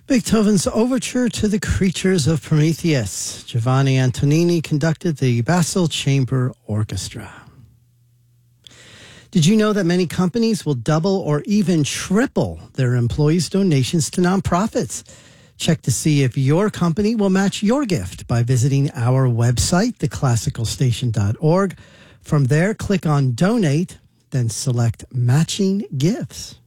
Beethoven's Overture to the Creatures of Prometheus. Giovanni Antonini conducted the Basel Chamber Orchestra. Did you know that many companies will double or even triple their employees' donations to nonprofits? Check to see if your company will match your gift by visiting our website, theclassicalstation.org. From there, click on Donate, then select Matching Gifts.